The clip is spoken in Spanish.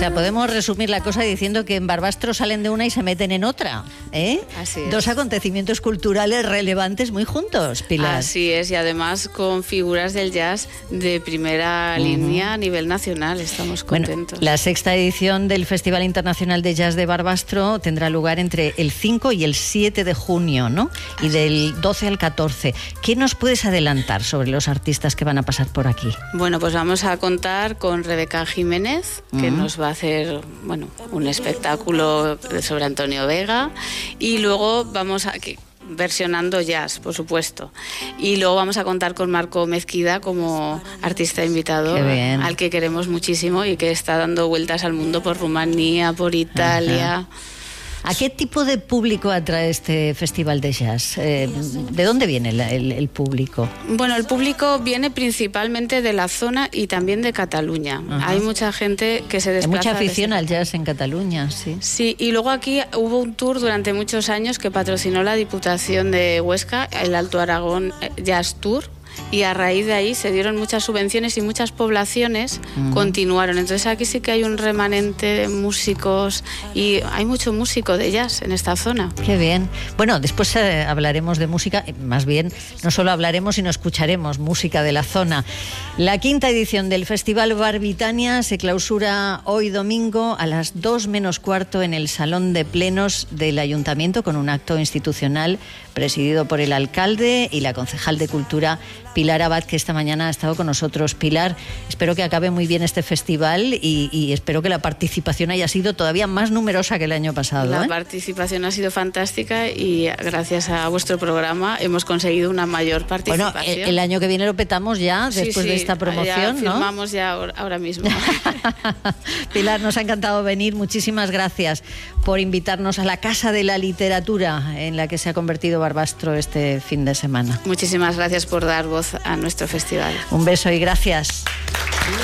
sea, podemos resumir la cosa diciendo que en Barbastro salen de una y se meten en otra, ¿eh? Así es. Dos acontecimientos culturales relevantes muy juntos, Pilar. Así es, y además con figuras del jazz de primera línea a nivel nacional. Estamos contentos. Bueno, la 6ª edición del Festival Internacional de Jazz de Barbastro tendrá lugar entre el 5 y el 7 de junio, ¿no? Y del 12 al 14. ¿Qué nos puedes adelantar sobre los artistas que van a pasar por aquí? Bueno, pues vamos a contar con Rebeca Jiménez, que nos va a hacer, bueno, un espectáculo sobre Antonio Vega, y luego vamos a versionando jazz, por supuesto. Y luego vamos a contar con Marco Mezquida como artista invitado, al que queremos muchísimo y que está dando vueltas al mundo por Rumanía, por Italia. Ajá. ¿A qué tipo de público atrae este festival de jazz? ¿De dónde viene el público? Bueno, el público viene principalmente de la zona y también de Cataluña. Hay mucha gente que se desplaza. Hay mucha afición al jazz en Cataluña, sí. Sí, y luego aquí hubo un tour durante muchos años que patrocinó la Diputación de Huesca, el Alto Aragón Jazz Tour. Y a raíz de ahí se dieron muchas subvenciones y muchas poblaciones continuaron. Entonces aquí sí que hay un remanente de músicos y hay mucho músico de jazz en esta zona. Qué bien. Bueno, después hablaremos de música, más bien no solo hablaremos sino escucharemos música de la zona. La 5ª edición del Festival Barbitania se clausura hoy domingo a las 2 menos cuarto en el Salón de Plenos del Ayuntamiento con un acto institucional presidido por el alcalde y la concejal de Cultura, Pilar Abad, que esta mañana ha estado con nosotros. Pilar, espero que acabe muy bien este festival y espero que la participación haya sido todavía más numerosa que el año pasado. La participación ha sido fantástica y gracias a vuestro programa hemos conseguido una mayor participación. Bueno, el año que viene lo petamos ya, después de esta promoción, ya firmamos, ¿no? Ya ahora mismo. Pilar, nos ha encantado venir. Muchísimas gracias por invitarnos a la Casa de la Literatura en la que se ha convertido Barbastro este fin de semana. Muchísimas gracias por dar voz a nuestro festival. Un beso y gracias.